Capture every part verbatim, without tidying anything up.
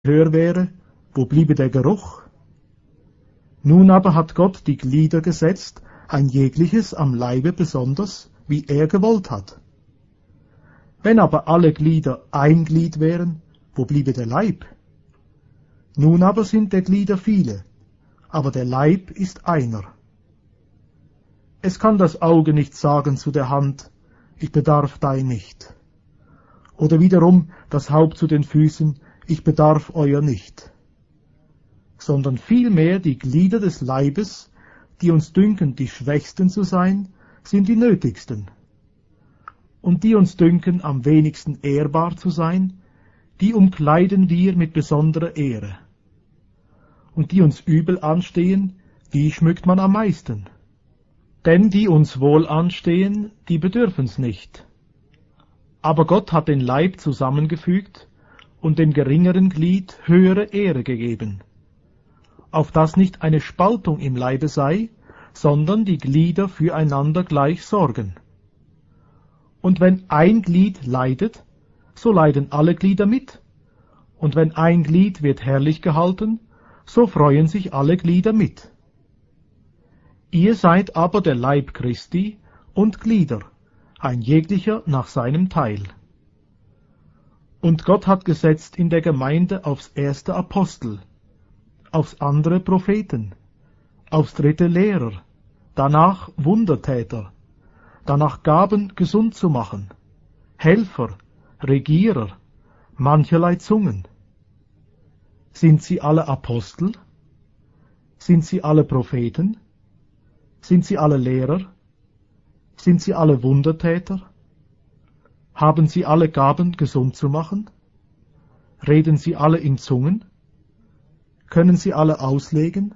Gehör wäre, wo bliebe der Geruch? Nun aber hat Gott die Glieder gesetzt, ein jegliches am Leibe besonders, wie er gewollt hat. Wenn aber alle Glieder ein Glied wären, wo bliebe der Leib? Nun aber sind der Glieder viele, aber der Leib ist einer. Es kann das Auge nicht sagen zu der Hand, ich bedarf dein nicht. Oder wiederum das Haupt zu den Füßen, ich bedarf euer nicht. Sondern vielmehr die Glieder des Leibes, die uns dünken, die schwächsten zu sein, sind die nötigsten. Und die uns dünken, am wenigsten ehrbar zu sein, die umkleiden wir mit besonderer Ehre. Und die uns übel anstehen, die schmückt man am meisten. Denn die uns wohl anstehen, die bedürfen's nicht. Aber Gott hat den Leib zusammengefügt und dem geringeren Glied höhere Ehre gegeben, auf dass nicht eine Spaltung im Leibe sei, sondern die Glieder füreinander gleich sorgen. Und wenn ein Glied leidet, so leiden alle Glieder mit, und wenn ein Glied wird herrlich gehalten, so freuen sich alle Glieder mit. Ihr seid aber der Leib Christi und Glieder, ein jeglicher nach seinem Teil. Und Gott hat gesetzt in der Gemeinde aufs erste Apostel, aufs andere Propheten, aufs dritte Lehrer, danach Wundertäter, danach Gaben gesund zu machen, Helfer, Regierer, mancherlei Zungen. Sind sie alle Apostel? Sind sie alle Propheten? Sind sie alle Lehrer? Sind sie alle Wundertäter? Haben sie alle Gaben gesund zu machen? Reden sie alle in Zungen? Können sie alle auslegen?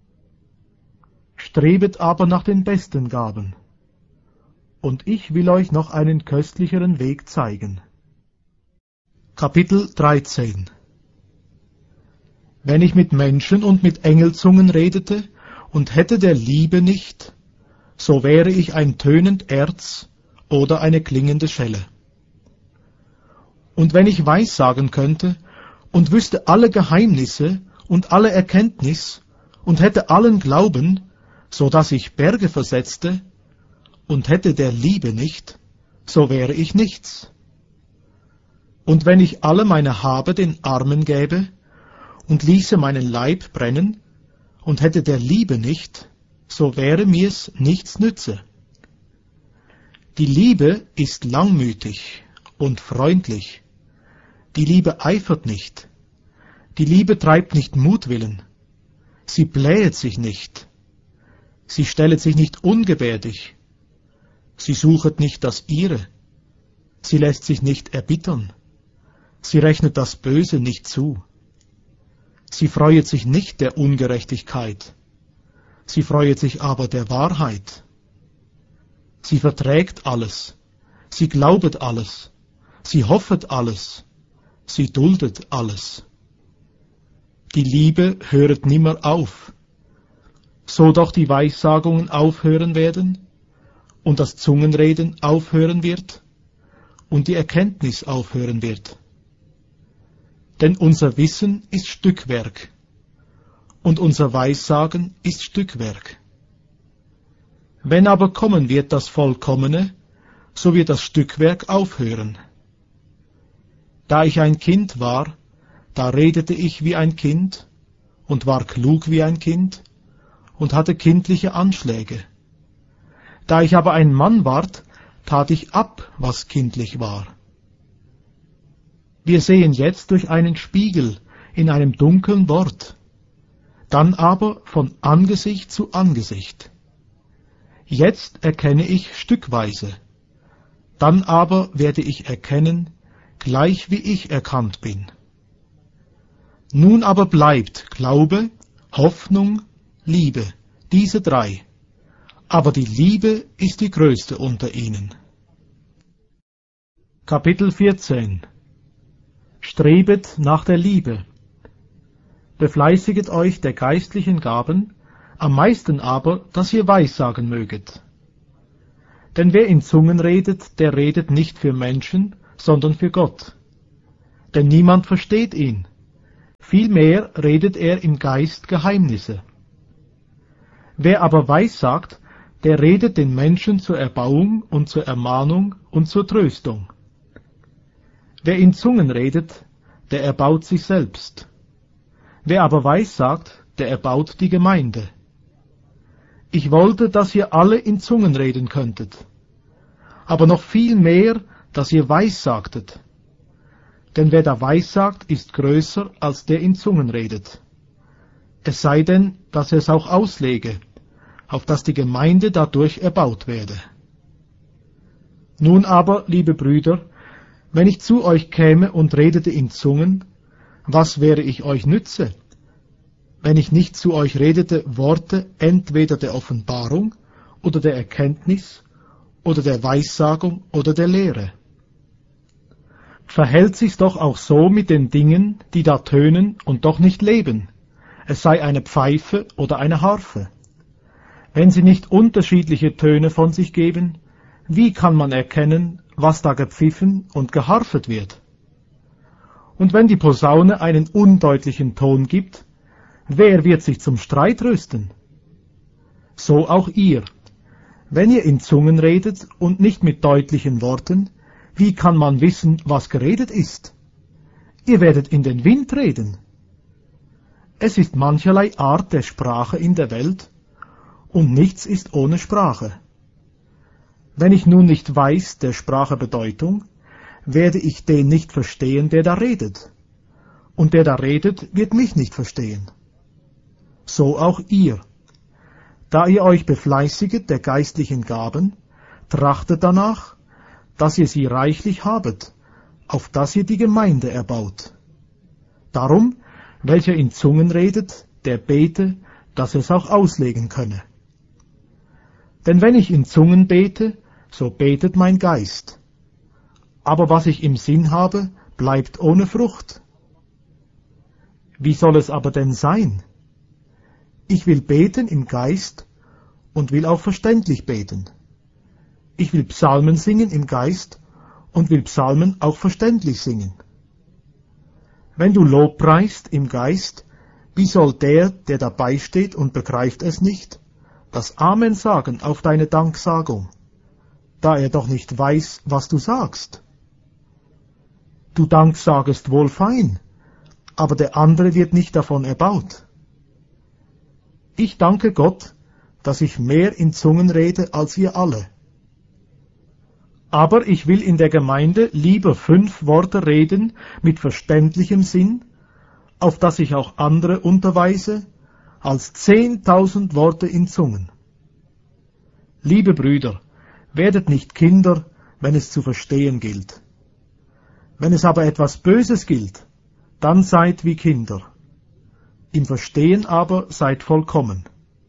Strebet aber nach den besten Gaben. Und ich will euch noch einen köstlicheren Weg zeigen. Kapitel dreizehn. Wenn ich mit Menschen und mit Engelzungen redete und hätte der Liebe nicht, so wäre ich ein tönend Erz oder eine klingende Schelle. Und wenn ich Weissagen könnte und wüsste alle Geheimnisse und alle Erkenntnis und hätte allen Glauben, so dass ich Berge versetzte, und hätte der Liebe nicht, so wäre ich nichts. Und wenn ich alle meine Habe den Armen gäbe und ließe meinen Leib brennen und hätte der Liebe nicht, so wäre mir's nichts nütze. Die Liebe ist langmütig und freundlich. Die Liebe eifert nicht. Die Liebe treibt nicht Mutwillen. Sie blähet sich nicht. Sie stellet sich nicht ungebärdig. Sie suchet nicht das Ihre. Sie lässt sich nicht erbittern. Sie rechnet das Böse nicht zu. Sie freuet sich nicht der Ungerechtigkeit. Sie freuet sich aber der Wahrheit. Sie verträgt alles. Sie glaubet alles. Sie hoffet alles. Sie duldet alles. Die Liebe höret nimmer auf. So doch die Weissagungen aufhören werden und das Zungenreden aufhören wird und die Erkenntnis aufhören wird. Denn unser Wissen ist Stückwerk und unser Weissagen ist Stückwerk. Wenn aber kommen wird das Vollkommene, so wird das Stückwerk aufhören. Da ich ein Kind war, da redete ich wie ein Kind und war klug wie ein Kind und hatte kindliche Anschläge. Da ich aber ein Mann ward, tat ich ab, was kindlich war. Wir sehen jetzt durch einen Spiegel in einem dunklen Wort, dann aber von Angesicht zu Angesicht. Jetzt erkenne ich stückweise, dann aber werde ich erkennen, gleich wie ich erkannt bin. Nun aber bleibt Glaube, Hoffnung, Liebe, diese drei, aber die Liebe ist die größte unter ihnen. Kapitel vierzehn. Strebet nach der Liebe. Befleißiget euch der geistlichen Gaben, am meisten aber, dass ihr Weissagen möget. Denn wer in Zungen redet, der redet nicht für Menschen, sondern für Gott. Denn niemand versteht ihn. Vielmehr redet er im Geist Geheimnisse. Wer aber weissagt, der redet den Menschen zur Erbauung und zur Ermahnung und zur Tröstung. Wer in Zungen redet, der erbaut sich selbst. Wer aber weissagt, der erbaut die Gemeinde. Ich wollte, dass ihr alle in Zungen reden könntet, aber noch viel mehr, dass ihr weissagtet. Denn wer da weissagt, ist größer als der in Zungen redet. Es sei denn, dass er es auch auslege, auf dass die Gemeinde dadurch erbaut werde. Nun aber, liebe Brüder, wenn ich zu euch käme und redete in Zungen, was wäre ich euch nütze, wenn ich nicht zu euch redete Worte entweder der Offenbarung oder der Erkenntnis oder der Weissagung oder der Lehre? Verhält sich's doch auch so mit den Dingen, die da tönen und doch nicht leben, es sei eine Pfeife oder eine Harfe. Wenn sie nicht unterschiedliche Töne von sich geben, wie kann man erkennen, was da gepfiffen und geharfet wird? Und wenn die Posaune einen undeutlichen Ton gibt, wer wird sich zum Streit rüsten? So auch ihr. Wenn ihr in Zungen redet und nicht mit deutlichen Worten, wie kann man wissen, was geredet ist? Ihr werdet in den Wind reden. Es ist mancherlei Art der Sprache in der Welt, und nichts ist ohne Sprache. Wenn ich nun nicht weiß der Sprache Bedeutung, werde ich den nicht verstehen, der da redet. Und der da redet, wird mich nicht verstehen. So auch ihr. Da ihr euch befleißiget der geistlichen Gaben, trachtet danach, dass ihr sie reichlich habet, auf dass ihr die Gemeinde erbaut. Darum, welcher in Zungen redet, der bete, dass er es auch auslegen könne. Denn wenn ich in Zungen bete, so betet mein Geist. Aber was ich im Sinn habe, bleibt ohne Frucht. Wie soll es aber denn sein? Ich will beten im Geist und will auch verständlich beten. Ich will Psalmen singen im Geist und will Psalmen auch verständlich singen. Wenn du Lob preist im Geist, wie soll der, der dabei steht und begreift es nicht, das Amen sagen auf deine Danksagung, da er doch nicht weiß, was du sagst? Du danksagest wohl fein, aber der andere wird nicht davon erbaut. Ich danke Gott, dass ich mehr in Zungen rede als ihr alle. Aber ich will in der Gemeinde lieber fünf Worte reden mit verständlichem Sinn, auf dass ich auch andere unterweise, als zehntausend Worte in Zungen. Liebe Brüder, werdet nicht Kinder, wenn es zu verstehen gilt. Wenn es aber etwas Böses gilt, dann seid wie Kinder. Im Verstehen aber seid vollkommen.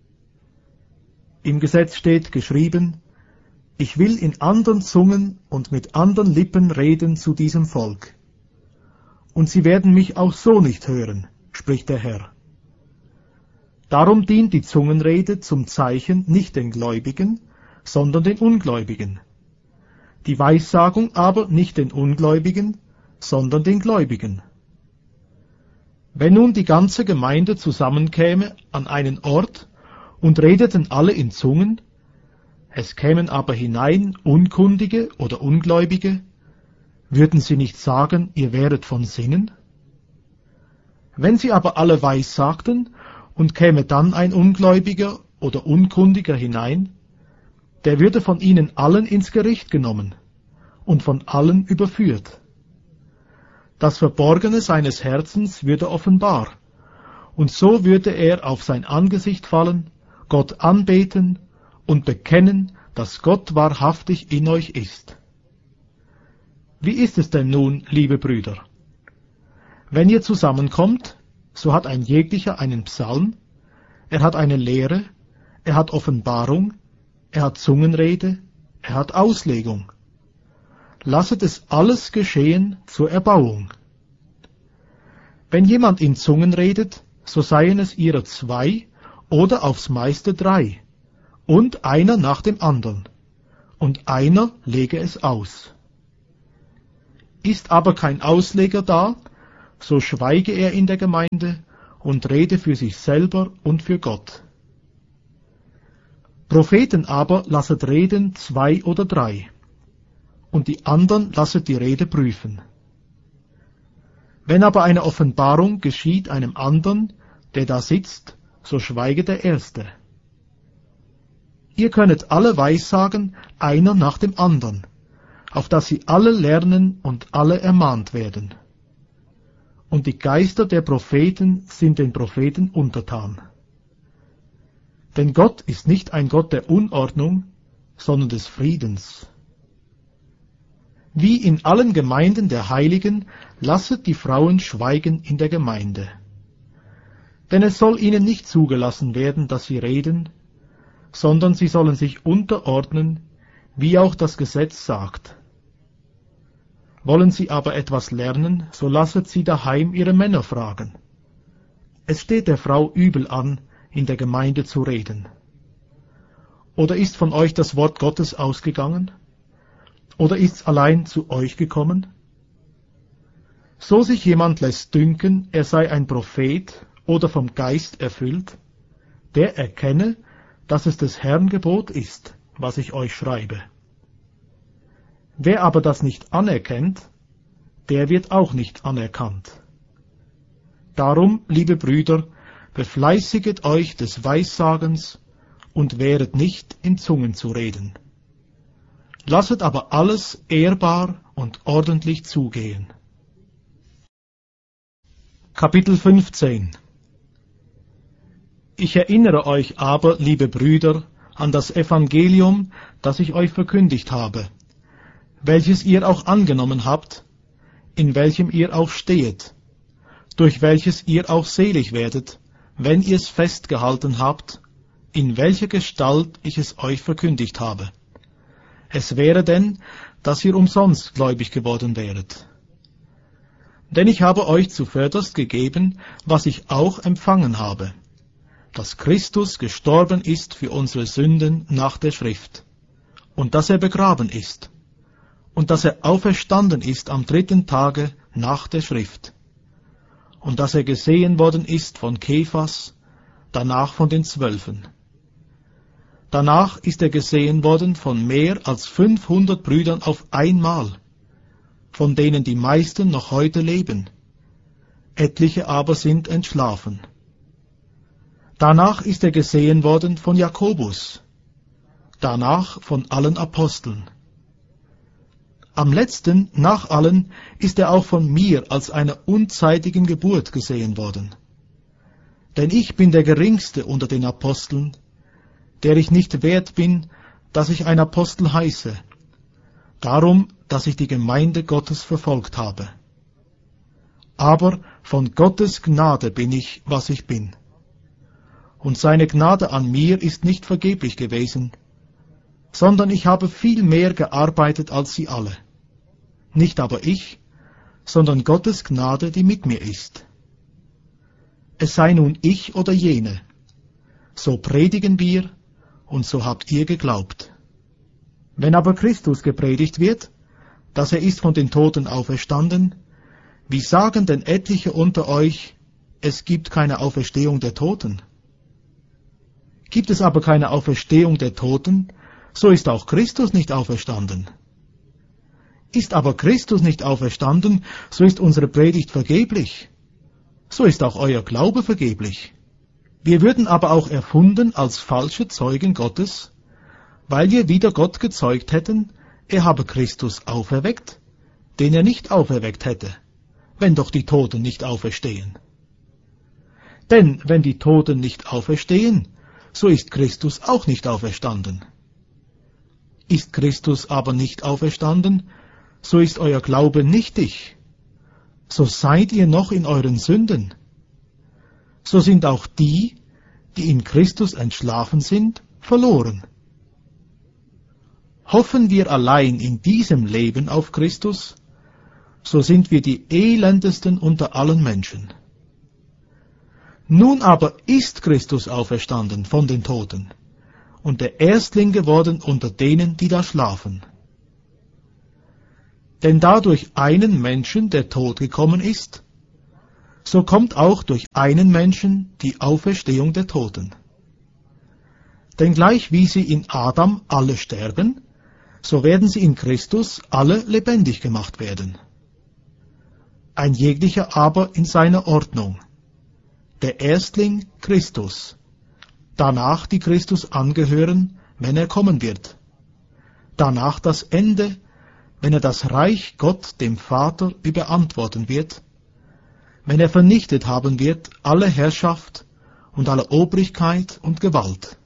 Im Gesetz steht geschrieben, ich will in andern Zungen und mit andern Lippen reden zu diesem Volk. Und sie werden mich auch so nicht hören, spricht der Herr. Darum dient die Zungenrede zum Zeichen nicht den Gläubigen, sondern den Ungläubigen. Die Weissagung aber nicht den Ungläubigen, sondern den Gläubigen. Wenn nun die ganze Gemeinde zusammenkäme an einen Ort und redeten alle in Zungen, es kämen aber hinein Unkundige oder Ungläubige, würden sie nicht sagen, ihr wäret von Sinnen? Wenn sie aber alle weissagten und käme dann ein Ungläubiger oder Unkundiger hinein, der würde von ihnen allen ins Gericht genommen und von allen überführt. Das Verborgene seines Herzens würde offenbar, und so würde er auf sein Angesicht fallen, Gott anbeten und bekennen, dass Gott wahrhaftig in euch ist. Wie ist es denn nun, liebe Brüder? Wenn ihr zusammenkommt, so hat ein jeglicher einen Psalm, er hat eine Lehre, er hat Offenbarung, er hat Zungenrede, er hat Auslegung. Lasset es alles geschehen zur Erbauung. Wenn jemand in Zungen redet, so seien es ihrer zwei oder aufs meiste drei, und einer nach dem andern, und einer lege es aus. Ist aber kein Ausleger da, so schweige er in der Gemeinde und rede für sich selber und für Gott. Propheten aber lasset reden zwei oder drei, und die andern lasset die Rede prüfen. Wenn aber eine Offenbarung geschieht einem andern, der da sitzt, so schweige der Erste. Ihr könnet alle weissagen, einer nach dem andern, auf dass sie alle lernen und alle ermahnt werden. Und die Geister der Propheten sind den Propheten untertan. Denn Gott ist nicht ein Gott der Unordnung, sondern des Friedens. Wie in allen Gemeinden der Heiligen, lasset die Frauen schweigen in der Gemeinde. Denn es soll ihnen nicht zugelassen werden, dass sie reden, sondern sie sollen sich unterordnen, wie auch das Gesetz sagt. Wollen sie aber etwas lernen, so lasset sie daheim ihre Männer fragen. Es steht der Frau übel an, in der Gemeinde zu reden. Oder ist von euch das Wort Gottes ausgegangen? Oder ist's allein zu euch gekommen? So sich jemand lässt dünken, er sei ein Prophet oder vom Geist erfüllt, der erkenne, dass es des Herrn Gebot ist, was ich euch schreibe. Wer aber das nicht anerkennt, der wird auch nicht anerkannt. Darum, liebe Brüder, befleißiget euch des Weissagens und wehret nicht, in Zungen zu reden. Lasset aber alles ehrbar und ordentlich zugehen. Kapitel fünfzehn. Ich erinnere euch aber, liebe Brüder, an das Evangelium, das ich euch verkündigt habe, welches ihr auch angenommen habt, in welchem ihr auch stehet, durch welches ihr auch selig werdet, wenn ihr es festgehalten habt, in welcher Gestalt ich es euch verkündigt habe. Es wäre denn, dass ihr umsonst gläubig geworden wäret. Denn ich habe euch zuvörderst gegeben, was ich auch empfangen habe, dass Christus gestorben ist für unsere Sünden nach der Schrift, und dass er begraben ist, und dass er auferstanden ist am dritten Tage nach der Schrift, und dass er gesehen worden ist von Kephas, danach von den Zwölfen. Danach ist er gesehen worden von mehr als fünfhundert Brüdern auf einmal, von denen die meisten noch heute leben, etliche aber sind entschlafen. Danach ist er gesehen worden von Jakobus, danach von allen Aposteln. Am letzten, nach allen, ist er auch von mir als einer unzeitigen Geburt gesehen worden. Denn ich bin der Geringste unter den Aposteln, der ich nicht wert bin, dass ich ein Apostel heiße, darum, dass ich die Gemeinde Gottes verfolgt habe. Aber von Gottes Gnade bin ich, was ich bin. Und seine Gnade an mir ist nicht vergeblich gewesen, sondern ich habe viel mehr gearbeitet als sie alle. Nicht aber ich, sondern Gottes Gnade, die mit mir ist. Es sei nun ich oder jene, so predigen wir, und so habt ihr geglaubt. Wenn aber Christus gepredigt wird, dass er ist von den Toten auferstanden, wie sagen denn etliche unter euch, es gibt keine Auferstehung der Toten? Gibt es aber keine Auferstehung der Toten, so ist auch Christus nicht auferstanden. Ist aber Christus nicht auferstanden, so ist unsere Predigt vergeblich. So ist auch euer Glaube vergeblich. Wir würden aber auch erfunden als falsche Zeugen Gottes, weil wir wider Gott gezeugt hätten, er habe Christus auferweckt, den er nicht auferweckt hätte, wenn doch die Toten nicht auferstehen. Denn wenn die Toten nicht auferstehen, so ist Christus auch nicht auferstanden. Ist Christus aber nicht auferstanden, so ist euer Glaube nichtig. So seid ihr noch in euren Sünden. So sind auch die, die in Christus entschlafen sind, verloren. Hoffen wir allein in diesem Leben auf Christus, so sind wir die elendesten unter allen Menschen. Nun aber ist Christus auferstanden von den Toten und der Erstling geworden unter denen, die da schlafen. Denn da durch einen Menschen der Tod gekommen ist, so kommt auch durch einen Menschen die Auferstehung der Toten. Denn gleich wie sie in Adam alle sterben, so werden sie in Christus alle lebendig gemacht werden. Ein jeglicher aber in seiner Ordnung. Der Erstling Christus, danach die Christus angehören, wenn er kommen wird. Danach das Ende, wenn er das Reich Gott dem Vater überantworten wird, wenn er vernichtet haben wird alle Herrschaft und alle Obrigkeit und Gewalt.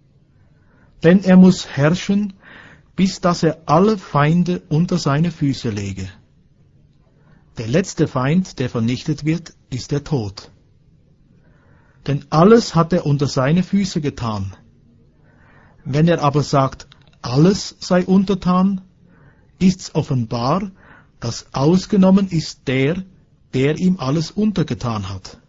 Denn er muss herrschen, bis dass er alle Feinde unter seine Füße lege. Der letzte Feind, der vernichtet wird, ist der Tod. Denn alles hat er unter seine Füße getan. Wenn er aber sagt, alles sei untertan, ist's offenbar, dass ausgenommen ist der, der ihm alles untergetan hat.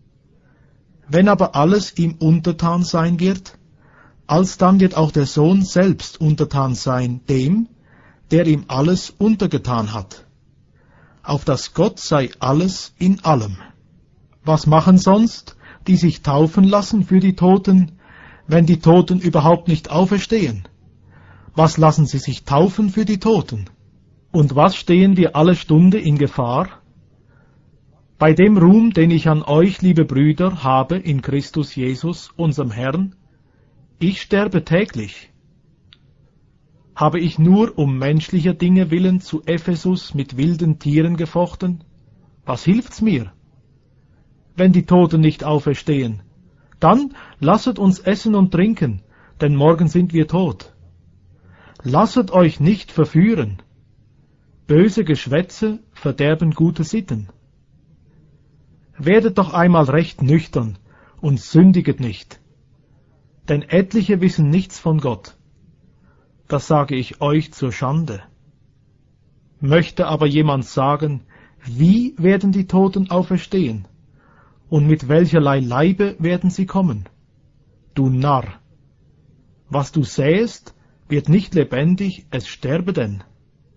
Wenn aber alles ihm untertan sein wird, alsdann wird auch der Sohn selbst untertan sein dem, der ihm alles untergetan hat, auf dass Gott sei alles in allem. Was machen sonst, die sich taufen lassen für die Toten, wenn die Toten überhaupt nicht auferstehen? Was lassen sie sich taufen für die Toten? Und was stehen wir alle Stunde in Gefahr? Bei dem Ruhm, den ich an euch, liebe Brüder, habe in Christus Jesus, unserem Herrn, ich sterbe täglich. Habe ich nur um menschlicher Dinge willen zu Ephesus mit wilden Tieren gefochten? Was hilft's mir? Wenn die Toten nicht auferstehen, dann lasset uns essen und trinken, denn morgen sind wir tot. Lasset euch nicht verführen. Böse Geschwätze verderben gute Sitten. Werdet doch einmal recht nüchtern und sündiget nicht, denn etliche wissen nichts von Gott. Das sage ich euch zur Schande. Möchte aber jemand sagen, wie werden die Toten auferstehen? Und mit welcherlei Leibe werden sie kommen? Du Narr! Was du sähest, wird nicht lebendig, es sterbe denn.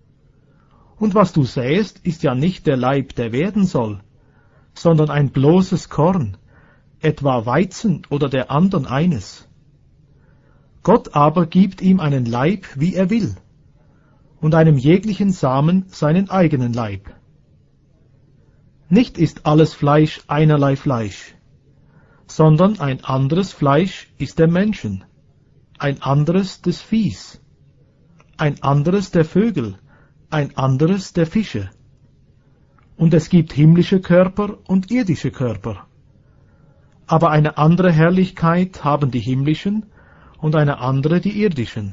Und was du sähest, ist ja nicht der Leib, der werden soll, sondern ein bloßes Korn, etwa Weizen oder der andern eines. Gott aber gibt ihm einen Leib, wie er will, und einem jeglichen Samen seinen eigenen Leib. Nicht ist alles Fleisch einerlei Fleisch, sondern ein anderes Fleisch ist der Menschen, ein anderes des Viehs, ein anderes der Vögel, ein anderes der Fische. Und es gibt himmlische Körper und irdische Körper. Aber eine andere Herrlichkeit haben die himmlischen und eine andere die irdischen.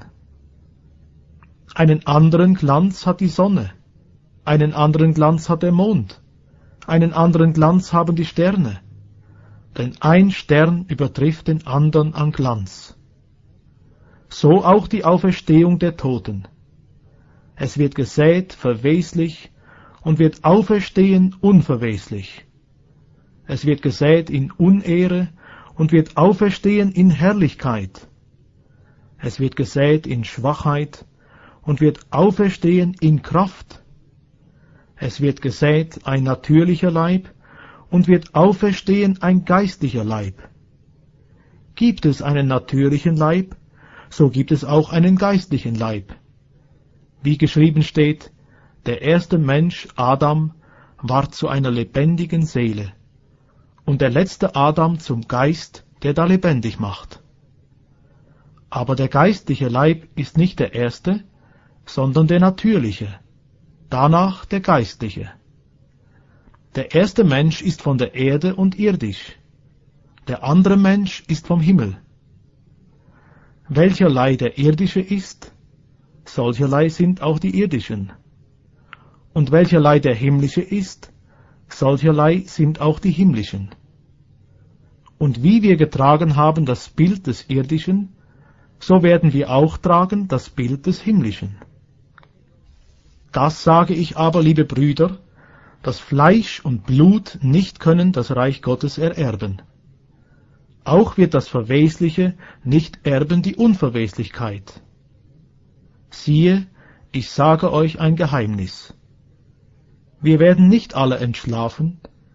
Einen anderen Glanz hat die Sonne, einen anderen Glanz hat der Mond, einen anderen Glanz haben die Sterne, denn ein Stern übertrifft den andern an Glanz. So auch die Auferstehung der Toten. Es wird gesät verweslich und wird auferstehen unverweslich. Es wird gesät in Unehre und wird auferstehen in Herrlichkeit. Es wird gesät in Schwachheit und wird auferstehen in Kraft. Es wird gesät ein natürlicher Leib und wird auferstehen ein geistlicher Leib. Gibt es einen natürlichen Leib, so gibt es auch einen geistlichen Leib. Wie geschrieben steht, der erste Mensch, Adam, war zu einer lebendigen Seele, und der letzte Adam zum Geist, der da lebendig macht. Aber der geistliche Leib ist nicht der erste, sondern der natürliche, danach der geistliche. Der erste Mensch ist von der Erde und irdisch, der andere Mensch ist vom Himmel. Welcherlei der irdische ist, solcherlei sind auch die irdischen. Und welcherlei der himmlische ist, solcherlei sind auch die himmlischen. Und wie wir getragen haben das Bild des Irdischen, so werden wir auch tragen das Bild des Himmlischen. Das sage ich aber, liebe Brüder, dass Fleisch und Blut nicht können das Reich Gottes ererben. Auch wird das Verwesliche nicht erben die Unverweslichkeit. Siehe, ich sage euch ein Geheimnis. Wir werden nicht alle entschlafen,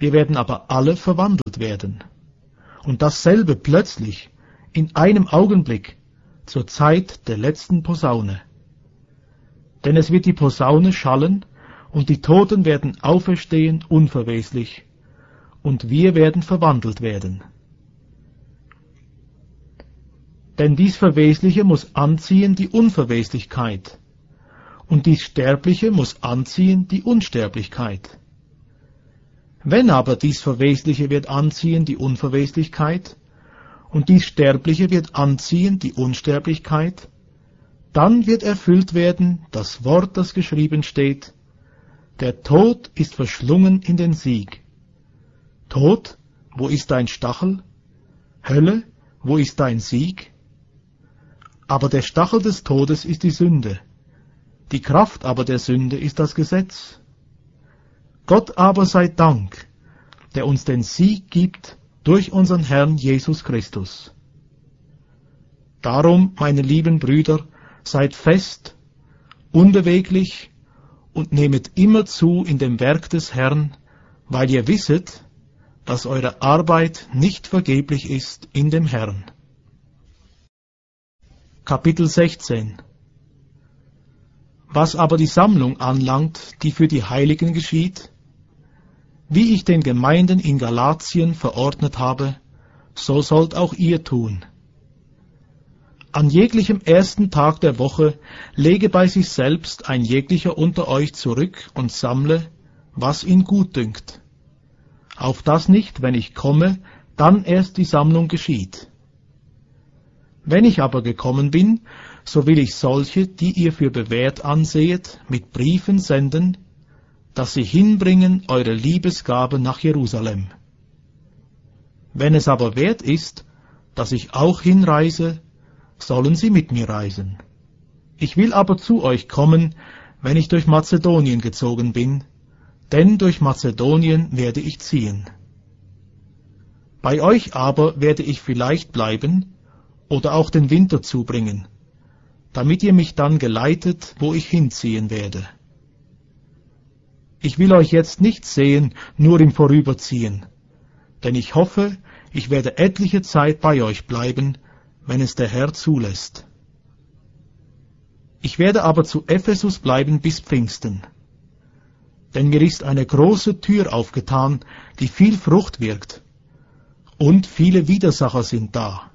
Wir werden aber alle verwandelt werden. Und dasselbe plötzlich, in einem Augenblick, zur Zeit der letzten Posaune. Denn es wird die Posaune schallen, und die Toten werden auferstehen unverweslich, und wir werden verwandelt werden. Denn dies Verwesliche muss anziehen die Unverweslichkeit, und dies Sterbliche muss anziehen die Unsterblichkeit. Wenn aber dies Verwesliche wird anziehen die Unverweslichkeit, und dies Sterbliche wird anziehen die Unsterblichkeit, dann wird erfüllt werden das Wort, das geschrieben steht: Der Tod ist verschlungen in den Sieg. Tod, wo ist dein Stachel? Hölle, wo ist dein Sieg? Aber der Stachel des Todes ist die Sünde, die Kraft aber der Sünde ist das Gesetz. Gott aber sei Dank, der uns den Sieg gibt durch unseren Herrn Jesus Christus. Darum, meine lieben Brüder, seid fest, unbeweglich und nehmet immer zu in dem Werk des Herrn, weil ihr wisset, dass eure Arbeit nicht vergeblich ist in dem Herrn. Kapitel sechzehn. Was aber die Sammlung anlangt, die für die Heiligen geschieht, wie ich den Gemeinden in Galatien verordnet habe, so sollt auch ihr tun. An jeglichem ersten Tag der Woche lege bei sich selbst ein jeglicher unter euch zurück und sammle, was ihn gut dünkt. Auf das nicht, wenn ich komme, dann erst die Sammlung geschieht. Wenn ich aber gekommen bin, so will ich solche, die ihr für bewährt ansehet, mit Briefen senden, dass sie hinbringen eure Liebesgabe nach Jerusalem. Wenn es aber wert ist, dass ich auch hinreise, sollen sie mit mir reisen. Ich will aber zu euch kommen, wenn ich durch Mazedonien gezogen bin, denn durch Mazedonien werde ich ziehen. Bei euch aber werde ich vielleicht bleiben oder auch den Winter zubringen, damit ihr mich dann geleitet, wo ich hinziehen werde. Ich will euch jetzt nicht sehen, nur im Vorüberziehen, denn ich hoffe, ich werde etliche Zeit bei euch bleiben, wenn es der Herr zulässt. Ich werde aber zu Ephesus bleiben bis Pfingsten, denn mir ist eine große Tür aufgetan, die viel Frucht wirkt, und viele Widersacher sind da.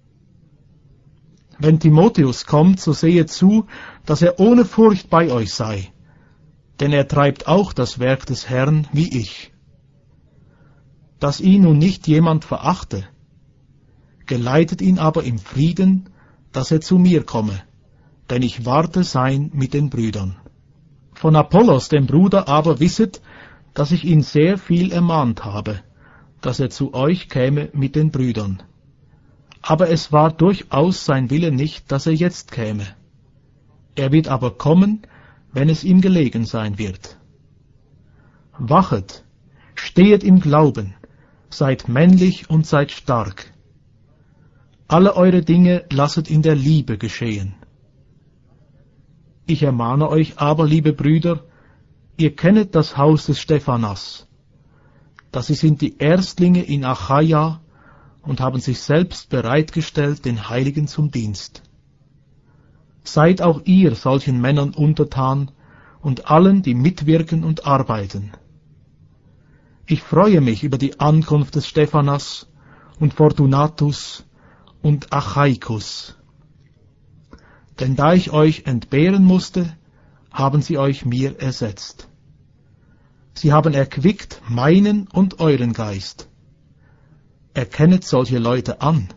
Wenn Timotheus kommt, so sehe zu, dass er ohne Furcht bei euch sei, denn er treibt auch das Werk des Herrn wie ich. Dass ihn nun nicht jemand verachte, geleitet ihn aber im Frieden, dass er zu mir komme, denn ich warte sein mit den Brüdern. Von Apollos, dem Bruder, aber wisset, dass ich ihn sehr viel ermahnt habe, dass er zu euch käme mit den Brüdern. Aber es war durchaus sein Wille nicht, dass er jetzt käme. Er wird aber kommen, wenn es ihm gelegen sein wird. Wachet, stehet im Glauben, seid männlich und seid stark. Alle eure Dinge lasset in der Liebe geschehen. Ich ermahne euch aber, liebe Brüder, ihr kennet das Haus des Stephanas, dass sie sind die Erstlinge in Achaia und haben sich selbst bereitgestellt den Heiligen zum Dienst. Seid auch ihr solchen Männern untertan und allen, die mitwirken und arbeiten. Ich freue mich über die Ankunft des Stephanas und Fortunatus und Achaikus. Denn da ich euch entbehren musste, haben sie euch mir ersetzt. Sie haben erquickt meinen und euren Geist. Erkennet solche Leute an.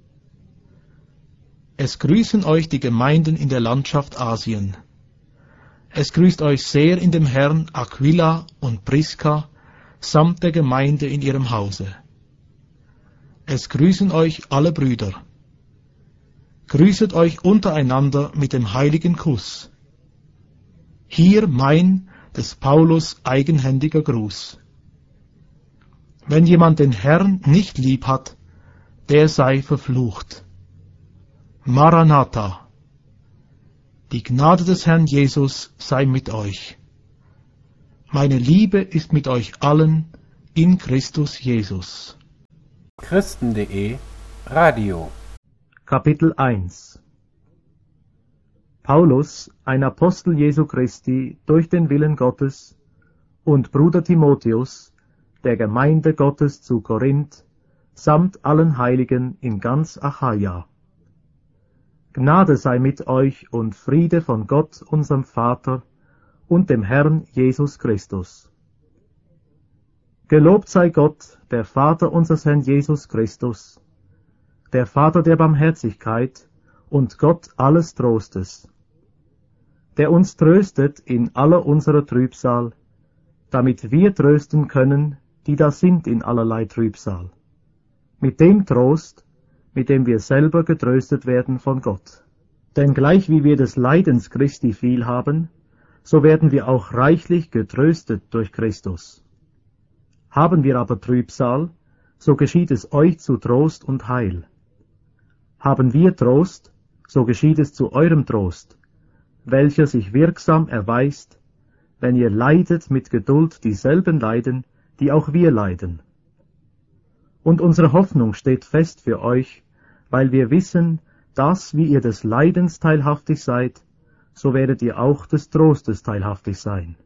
Es grüßen euch die Gemeinden in der Landschaft Asien. Es grüßt euch sehr in dem Herrn Aquila und Priska samt der Gemeinde in ihrem Hause. Es grüßen euch alle Brüder. Grüßet euch untereinander mit dem heiligen Kuss. Hier mein, des Paulus, eigenhändiger Gruß. Wenn jemand den Herrn nicht lieb hat, der sei verflucht. Maranatha. Die Gnade des Herrn Jesus sei mit euch. Meine Liebe ist mit euch allen in Christus Jesus. Christen.de Radio Kapitel eins Paulus, ein Apostel Jesu Christi durch den Willen Gottes, und Bruder Timotheus, der Gemeinde Gottes zu Korinth, samt allen Heiligen in ganz Achaia. Gnade sei mit euch und Friede von Gott, unserem Vater, und dem Herrn Jesus Christus. Gelobt sei Gott, der Vater unseres Herrn Jesus Christus, der Vater der Barmherzigkeit und Gott alles Trostes, der uns tröstet in aller unserer Trübsal, damit wir trösten können, die da sind in allerlei Trübsal, mit dem Trost, mit dem wir selber getröstet werden von Gott. Denn gleich wie wir des Leidens Christi viel haben, so werden wir auch reichlich getröstet durch Christus. Haben wir aber Trübsal, so geschieht es euch zu Trost und Heil. Haben wir Trost, so geschieht es zu eurem Trost, welcher sich wirksam erweist, wenn ihr leidet mit Geduld dieselben Leiden, die auch wir leiden. Und unsere Hoffnung steht fest für euch, weil wir wissen, dass, wie ihr des Leidens teilhaftig seid, so werdet ihr auch des Trostes teilhaftig sein.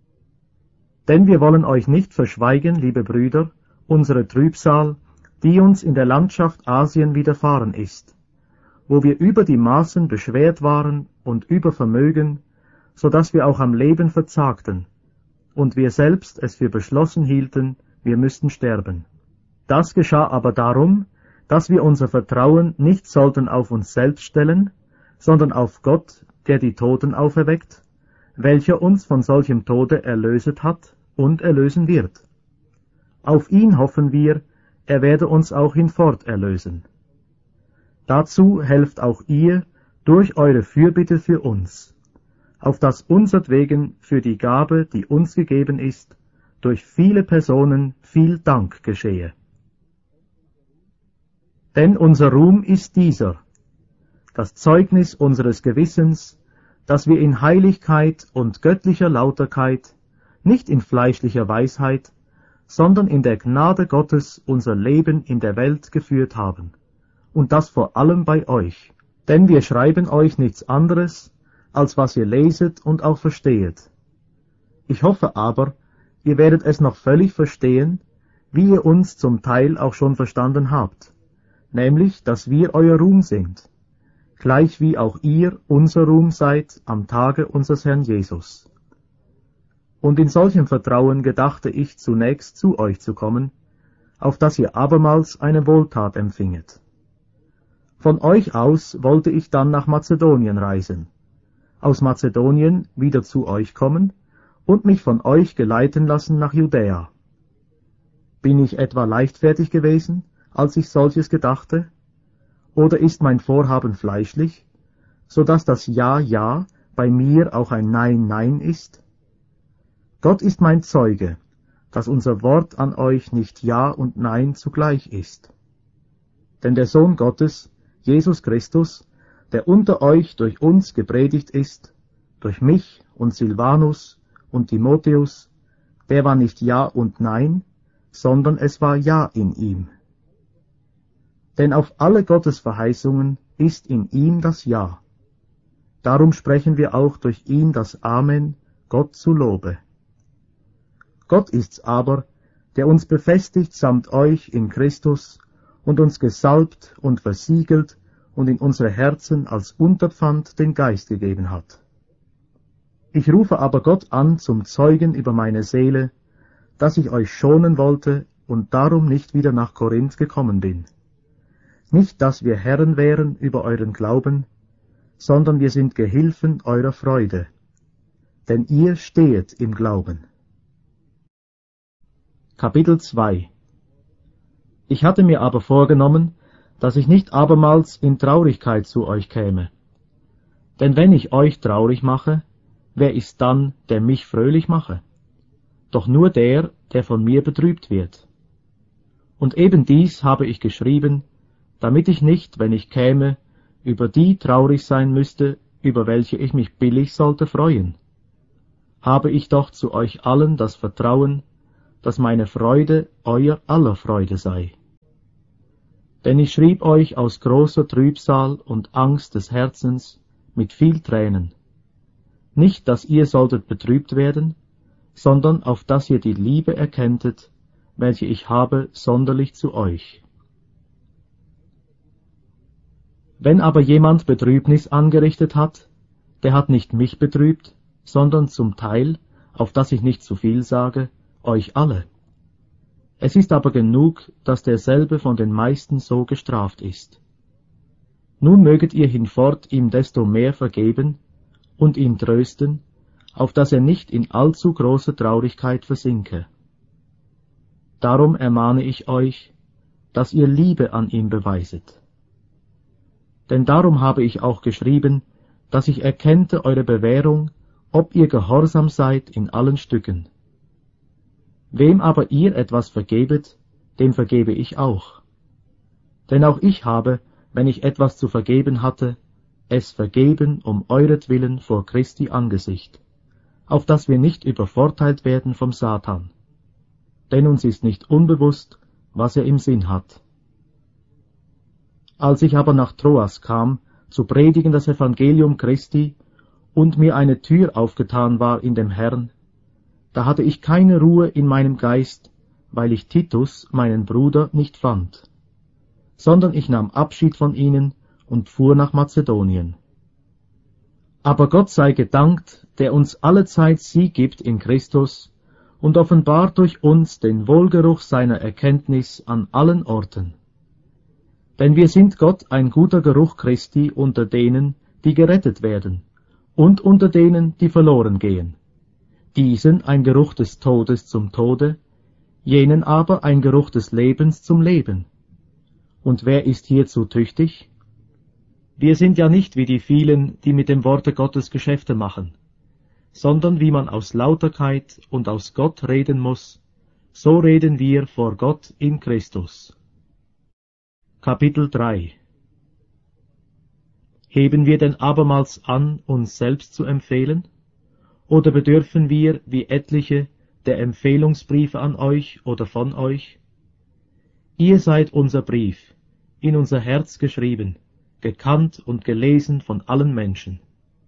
Denn wir wollen euch nicht verschweigen, liebe Brüder, unsere Trübsal, die uns in der Landschaft Asien widerfahren ist, wo wir über die Maßen beschwert waren und über Vermögen, so dass wir auch am Leben verzagten, und wir selbst es für beschlossen hielten, wir müssten sterben. Das geschah aber darum, dass wir unser Vertrauen nicht sollten auf uns selbst stellen, sondern auf Gott, der die Toten auferweckt, welcher uns von solchem Tode erlöset hat und erlösen wird. Auf ihn hoffen wir, er werde uns auch hinfort erlösen. Dazu helft auch ihr durch eure Fürbitte für uns, auf dass unsertwegen für die Gabe, die uns gegeben ist, durch viele Personen viel Dank geschehe. Denn unser Ruhm ist dieser, das Zeugnis unseres Gewissens, dass wir in Heiligkeit und göttlicher Lauterkeit, nicht in fleischlicher Weisheit, sondern in der Gnade Gottes unser Leben in der Welt geführt haben, und das vor allem bei euch. Denn wir schreiben euch nichts anderes, als was ihr leset und auch verstehet. Ich hoffe aber, ihr werdet es noch völlig verstehen, wie ihr uns zum Teil auch schon verstanden habt, nämlich, dass wir euer Ruhm sind, gleich wie auch ihr unser Ruhm seid am Tage unseres Herrn Jesus. Und in solchem Vertrauen gedachte ich zunächst zu euch zu kommen, auf dass ihr abermals eine Wohltat empfinget. Von euch aus wollte ich dann nach Mazedonien reisen, aus Mazedonien wieder zu euch kommen und mich von euch geleiten lassen nach Judäa. Bin ich etwa leichtfertig gewesen, als ich solches gedachte? Oder ist mein Vorhaben fleischlich, so dass das Ja, Ja bei mir auch ein Nein, Nein ist? Gott ist mein Zeuge, dass unser Wort an euch nicht Ja und Nein zugleich ist. Denn der Sohn Gottes, Jesus Christus, der unter euch durch uns gepredigt ist, durch mich und Silvanus und Timotheus, der war nicht Ja und Nein, sondern es war Ja in ihm. Denn auf alle Gottes Verheißungen ist in ihm das Ja. Darum sprechen wir auch durch ihn das Amen, Gott zu Lobe. Gott ist's aber, der uns befestigt samt euch in Christus und uns gesalbt und versiegelt und in unsere Herzen als Unterpfand den Geist gegeben hat. Ich rufe aber Gott an zum Zeugen über meine Seele, dass ich euch schonen wollte und darum nicht wieder nach Korinth gekommen bin. Nicht, dass wir Herren wären über euren Glauben, sondern wir sind Gehilfen eurer Freude, denn ihr stehet im Glauben. Kapitel zwei Ich hatte mir aber vorgenommen, dass ich nicht abermals in Traurigkeit zu euch käme. Denn wenn ich euch traurig mache, wer ist dann, der mich fröhlich mache? Doch nur der, der von mir betrübt wird. Und eben dies habe ich geschrieben, damit ich nicht, wenn ich käme, über die traurig sein müsste, über welche ich mich billig sollte freuen. Habe ich doch zu euch allen das Vertrauen, dass meine Freude euer aller Freude sei. Denn ich schrieb euch aus großer Trübsal und Angst des Herzens mit viel Tränen, nicht, dass ihr solltet betrübt werden, sondern auf dass ihr die Liebe erkenntet, welche ich habe sonderlich zu euch. Wenn aber jemand Betrübnis angerichtet hat, der hat nicht mich betrübt, sondern zum Teil, auf dass ich nicht zu viel sage, euch alle. Es ist aber genug, dass derselbe von den meisten so gestraft ist. Nun möget ihr hinfort ihm desto mehr vergeben und ihn trösten, auf dass er nicht in allzu große Traurigkeit versinke. Darum ermahne ich euch, dass ihr Liebe an ihm beweiset. Denn darum habe ich auch geschrieben, dass ich erkennte eure Bewährung, ob ihr gehorsam seid in allen Stücken. Wem aber ihr etwas vergebet, dem vergebe ich auch. Denn auch ich habe, wenn ich etwas zu vergeben hatte, es vergeben um euretwillen vor Christi Angesicht, auf dass wir nicht übervorteilt werden vom Satan. Denn uns ist nicht unbewusst, was er im Sinn hat. Als ich aber nach Troas kam, zu predigen das Evangelium Christi, und mir eine Tür aufgetan war in dem Herrn, da hatte ich keine Ruhe in meinem Geist, weil ich Titus, meinen Bruder, nicht fand, sondern ich nahm Abschied von ihnen und fuhr nach Mazedonien. Aber Gott sei gedankt, der uns allezeit Sieg gibt in Christus und offenbart durch uns den Wohlgeruch seiner Erkenntnis an allen Orten. Denn wir sind Gott ein guter Geruch Christi unter denen, die gerettet werden, und unter denen, die verloren gehen. Diesen ein Geruch des Todes zum Tode, jenen aber ein Geruch des Lebens zum Leben. Und wer ist hierzu tüchtig? Wir sind ja nicht wie die vielen, die mit dem Worte Gottes Geschäfte machen, sondern wie man aus Lauterkeit und aus Gott reden muss, so reden wir vor Gott in Christus. Kapitel drei. Heben wir denn abermals an, uns selbst zu empfehlen? Oder bedürfen wir, wie etliche, der Empfehlungsbriefe an euch oder von euch? Ihr seid unser Brief, in unser Herz geschrieben, gekannt und gelesen von allen Menschen.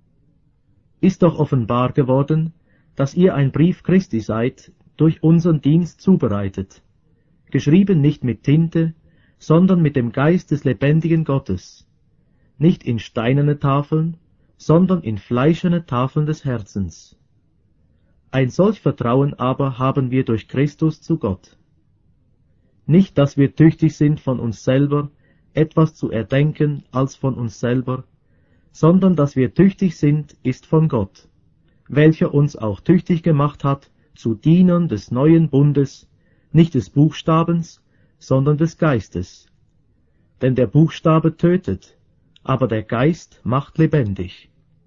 Ist doch offenbar geworden, dass ihr ein Brief Christi seid, durch unseren Dienst zubereitet, geschrieben nicht mit Tinte, sondern mit dem Geist des lebendigen Gottes, nicht in steinerne Tafeln, sondern in fleischerne Tafeln des Herzens. Ein solch Vertrauen aber haben wir durch Christus zu Gott. Nicht, dass wir tüchtig sind von uns selber, etwas zu erdenken als von uns selber, sondern dass wir tüchtig sind, ist von Gott, welcher uns auch tüchtig gemacht hat zu Dienern des neuen Bundes, nicht des Buchstabens, sondern des Geistes. Denn der Buchstabe tötet, aber der Geist macht lebendig.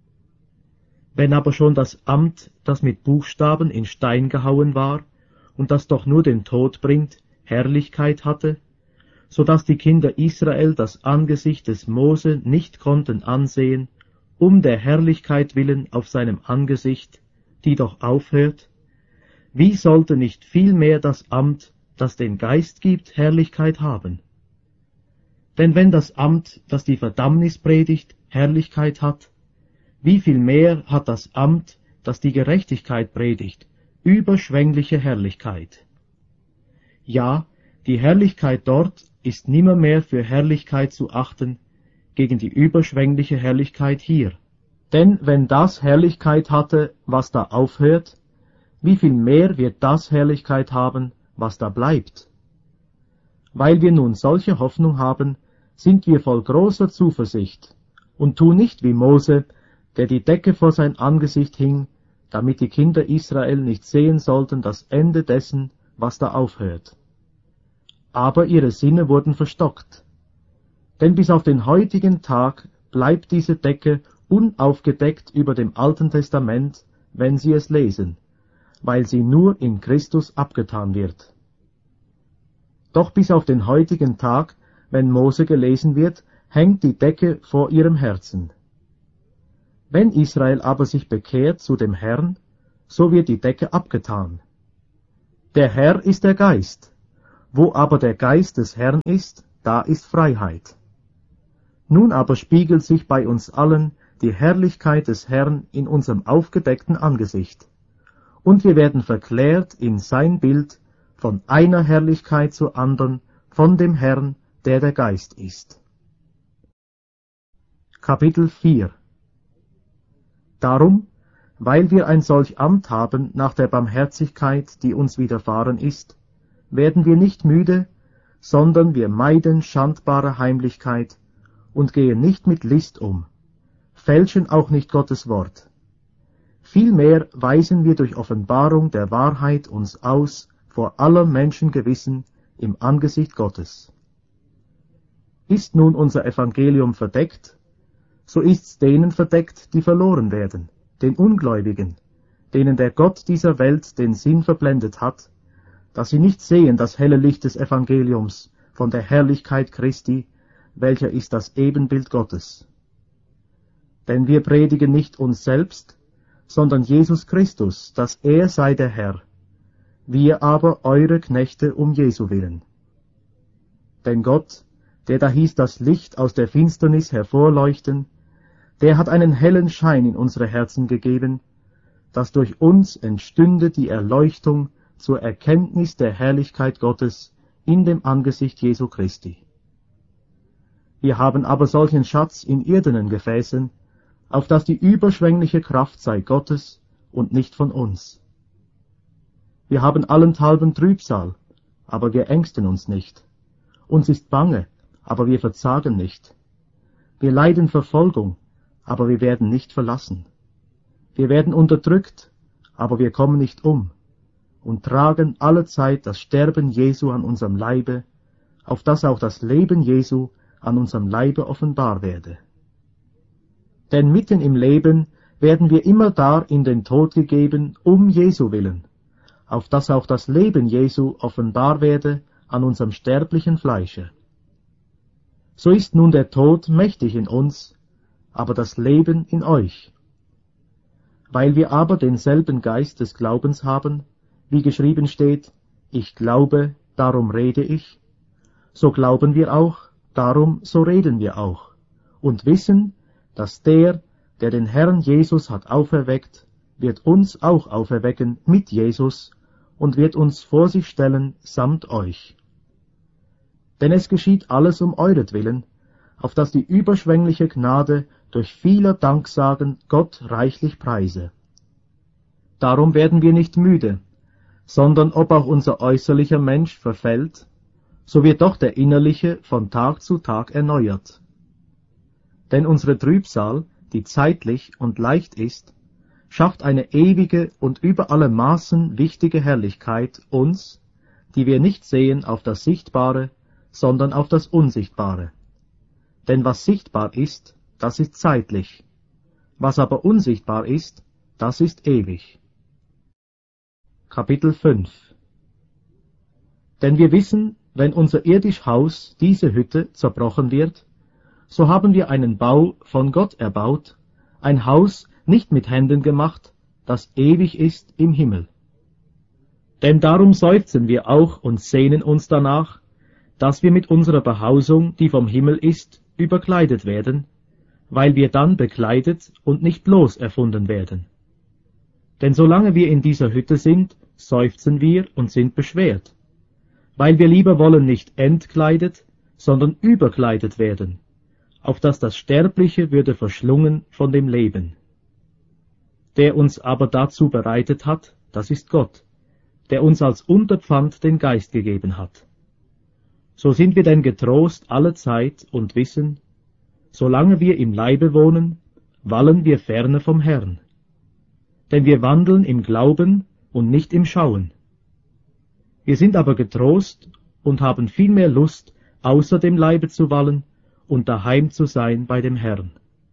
Wenn aber schon das Amt, das mit Buchstaben in Stein gehauen war und das doch nur den Tod bringt, Herrlichkeit hatte, so dass die Kinder Israel das Angesicht des Mose nicht konnten ansehen, um der Herrlichkeit willen auf seinem Angesicht, die doch aufhört, wie sollte nicht vielmehr das Amt, das den Geist gibt, Herrlichkeit haben? Denn wenn das Amt, das die Verdammnis predigt, Herrlichkeit hat, wie viel mehr hat das Amt, das die Gerechtigkeit predigt, überschwängliche Herrlichkeit? Ja, die Herrlichkeit dort ist nimmermehr für Herrlichkeit zu achten gegen die überschwängliche Herrlichkeit hier. Denn wenn das Herrlichkeit hatte, was da aufhört, wie viel mehr wird das Herrlichkeit haben, was da bleibt? Weil wir nun solche Hoffnung haben, sind wir voll großer Zuversicht und tun nicht wie Mose, der die Decke vor sein Angesicht hing, damit die Kinder Israel nicht sehen sollten das Ende dessen, was da aufhört. Aber ihre Sinne wurden verstockt. Denn bis auf den heutigen Tag bleibt diese Decke unaufgedeckt über dem Alten Testament, wenn sie es lesen, weil sie nur in Christus abgetan wird. Doch bis auf den heutigen Tag, wenn Mose gelesen wird, hängt die Decke vor ihrem Herzen. Wenn Israel aber sich bekehrt zu dem Herrn, so wird die Decke abgetan. Der Herr ist der Geist. Wo aber der Geist des Herrn ist, da ist Freiheit. Nun aber spiegelt sich bei uns allen die Herrlichkeit des Herrn in unserem aufgedeckten Angesicht, und wir werden verklärt in sein Bild von einer Herrlichkeit zur andern von dem Herrn, der der Geist ist. Kapitel vier. Darum, weil wir ein solch Amt haben nach der Barmherzigkeit, die uns widerfahren ist, werden wir nicht müde, sondern wir meiden schandbare Heimlichkeit und gehen nicht mit List um, fälschen auch nicht Gottes Wort. Vielmehr weisen wir durch Offenbarung der Wahrheit uns aus vor aller Menschen Gewissen im Angesicht Gottes. Ist nun unser Evangelium verdeckt, so ist's denen verdeckt, die verloren werden, den Ungläubigen, denen der Gott dieser Welt den Sinn verblendet hat, dass sie nicht sehen das helle Licht des Evangeliums von der Herrlichkeit Christi, welcher ist das Ebenbild Gottes. Denn wir predigen nicht uns selbst, sondern Jesus Christus, dass er sei der Herr, wir aber eure Knechte um Jesu willen. Denn Gott, der da hieß das Licht aus der Finsternis hervorleuchten, der hat einen hellen Schein in unsere Herzen gegeben, dass durch uns entstünde die Erleuchtung zur Erkenntnis der Herrlichkeit Gottes in dem Angesicht Jesu Christi. Wir haben aber solchen Schatz in irdenen Gefäßen, auf dass die überschwängliche Kraft sei Gottes und nicht von uns. Wir haben allenthalben Trübsal, aber wir ängsten uns nicht. Uns ist bange, aber wir verzagen nicht. Wir leiden Verfolgung, aber wir werden nicht verlassen. Wir werden unterdrückt, aber wir kommen nicht um und tragen allezeit das Sterben Jesu an unserem Leibe, auf dass auch das Leben Jesu an unserem Leibe offenbar werde. Denn mitten im Leben werden wir immer dar in den Tod gegeben, um Jesu willen, auf dass auch das Leben Jesu offenbar werde an unserem sterblichen Fleische. So ist nun der Tod mächtig in uns, aber das Leben in euch. Weil wir aber denselben Geist des Glaubens haben, wie geschrieben steht, ich glaube, darum rede ich, so glauben wir auch, darum so reden wir auch, und wissen, dass der, der den Herrn Jesus hat auferweckt, wird uns auch auferwecken mit Jesus und wird uns vor sich stellen samt euch. Denn es geschieht alles um euretwillen, auf dass die überschwängliche Gnade durch vieler Danksagen Gott reichlich preise. Darum werden wir nicht müde, sondern ob auch unser äußerlicher Mensch verfällt, so wird doch der innerliche von Tag zu Tag erneuert. Denn unsere Trübsal, die zeitlich und leicht ist, schafft eine ewige und über alle Maßen wichtige Herrlichkeit uns, die wir nicht sehen auf das Sichtbare, sondern auf das Unsichtbare. Denn was sichtbar ist, das ist zeitlich, was aber unsichtbar ist, das ist ewig. Kapitel fünf. Denn wir wissen, wenn unser irdisch Haus, diese Hütte, zerbrochen wird, so haben wir einen Bau von Gott erbaut, ein Haus nicht mit Händen gemacht, das ewig ist im Himmel. Denn darum seufzen wir auch und sehnen uns danach, dass wir mit unserer Behausung, die vom Himmel ist, überkleidet werden, weil wir dann bekleidet und nicht bloß erfunden werden. Denn solange wir in dieser Hütte sind, seufzen wir und sind beschwert, weil wir lieber wollen nicht entkleidet, sondern überkleidet werden, auf dass das Sterbliche würde verschlungen von dem Leben. Der uns aber dazu bereitet hat, das ist Gott, der uns als Unterpfand den Geist gegeben hat. So sind wir denn getrost alle Zeit und wissen, solange wir im Leibe wohnen, wallen wir ferne vom Herrn. Denn wir wandeln im Glauben und nicht im Schauen. Wir sind aber getrost und haben viel mehr Lust, außer dem Leibe zu wallen und daheim zu sein bei dem Herrn.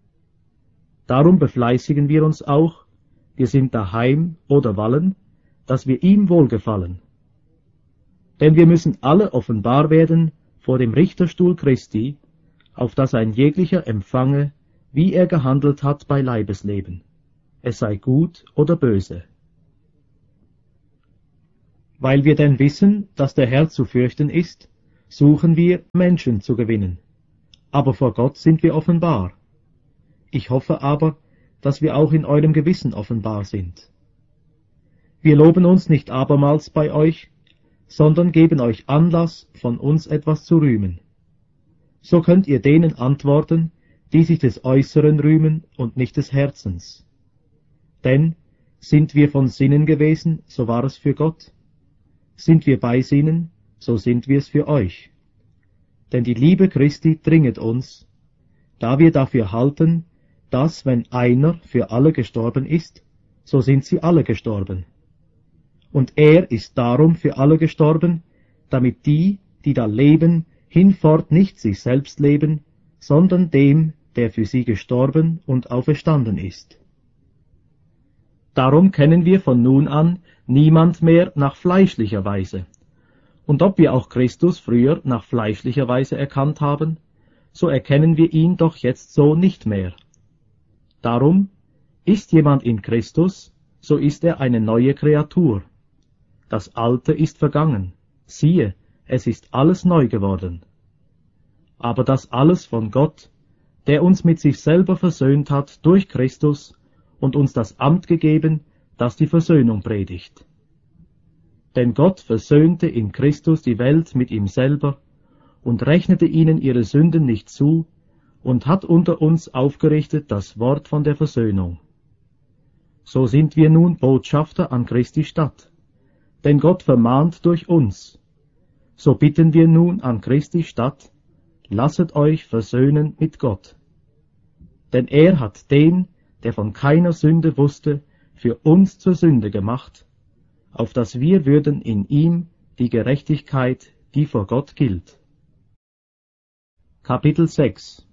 Darum befleißigen wir uns auch, wir sind daheim oder wallen, dass wir ihm wohlgefallen. Denn wir müssen alle offenbar werden vor dem Richterstuhl Christi, auf dass ein jeglicher empfange, wie er gehandelt hat bei Leibesleben, es sei gut oder böse. Weil wir denn wissen, dass der Herr zu fürchten ist, suchen wir, Menschen zu gewinnen. Aber vor Gott sind wir offenbar. Ich hoffe aber, dass wir auch in eurem Gewissen offenbar sind. Wir loben uns nicht abermals bei euch, sondern geben euch Anlass, von uns etwas zu rühmen. So könnt ihr denen antworten, die sich des Äußeren rühmen und nicht des Herzens. Denn sind wir von Sinnen gewesen, so war es für Gott. Sind wir bei Sinnen, so sind wir es für euch. Denn die Liebe Christi dringet uns, da wir dafür halten, dass, wenn einer für alle gestorben ist, so sind sie alle gestorben. Und er ist darum für alle gestorben, damit die, die da leben, hinfort nicht sich selbst leben, sondern dem, der für sie gestorben und auferstanden ist. Darum kennen wir von nun an niemand mehr nach fleischlicher Weise. Und ob wir auch Christus früher nach fleischlicher Weise erkannt haben, so erkennen wir ihn doch jetzt so nicht mehr. Darum, ist jemand in Christus, so ist er eine neue Kreatur. Das Alte ist vergangen, siehe, es ist alles neu geworden. Aber das alles von Gott, der uns mit sich selber versöhnt hat durch Christus und uns das Amt gegeben, das die Versöhnung predigt. Denn Gott versöhnte in Christus die Welt mit ihm selber und rechnete ihnen ihre Sünden nicht zu und hat unter uns aufgerichtet das Wort von der Versöhnung. So sind wir nun Botschafter an Christi Stadt, denn Gott vermahnt durch uns. So bitten wir nun an Christi Stadt, lasset euch versöhnen mit Gott. Denn er hat den, der von keiner Sünde wusste, für uns zur Sünde gemacht, auf dass wir würden in ihm die Gerechtigkeit, die vor Gott gilt. Kapitel sechs.